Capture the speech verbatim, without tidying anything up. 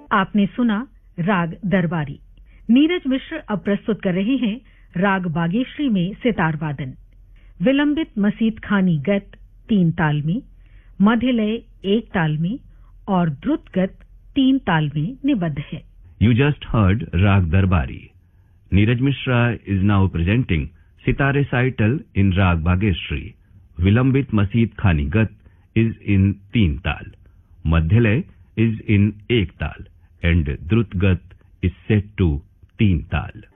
आपने सुना राग दरबारी। नीरज मिश्र अब प्रस्तुत कर रहे हैं राग बागेश्री में सितार वादन। विलंबित मसीद खानी गत तीन ताल में, मध्य लय एक ताल में और द्रुत गत तीन ताल में निबद्ध है। You just heard Rag Darbari. Neeraj Mishra is now presenting Sitar recital in Rag Bhageshri. Vilambit Maseed Khani Gat is in Teen Tal. Madhyalay is in Ek Tal. And Drut Gat is set to Teen Tal.